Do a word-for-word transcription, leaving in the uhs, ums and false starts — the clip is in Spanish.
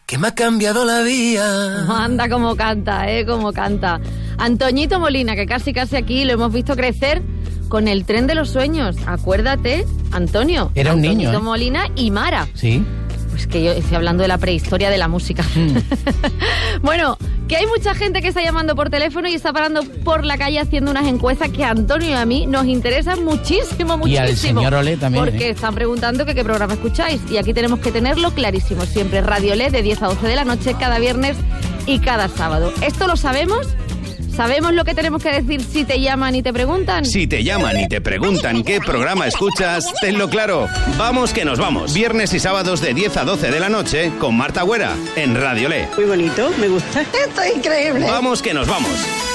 que me ha cambiado la vida. Anda como canta, eh, como canta. Antoñito Molina, que casi casi aquí lo hemos visto crecer con el tren de los sueños. Acuérdate, Antonio. Era un Antoñito niño, ¿eh? Molina y Mara. Sí. Pues que yo estoy hablando de la prehistoria de la música. Mm. Bueno, que hay mucha gente que está llamando por teléfono y está parando por la calle haciendo unas encuestas que a Antonio y a mí nos interesan muchísimo, muchísimo. Y al señor Olé también. Porque ¿eh? están preguntando que qué programa escucháis. Y aquí tenemos que tenerlo clarísimo. Siempre Radio Olé de diez a doce de la noche, cada viernes y cada sábado. ¿Esto lo sabemos? ¿Sabemos lo que tenemos que decir si te llaman y te preguntan? Si te llaman y te preguntan qué programa escuchas, tenlo claro. Vamos que nos vamos. Viernes y sábados de diez a doce de la noche con Marta Güera en Radio Olé. Muy bonito, me gusta. Esto es increíble. Vamos que nos vamos.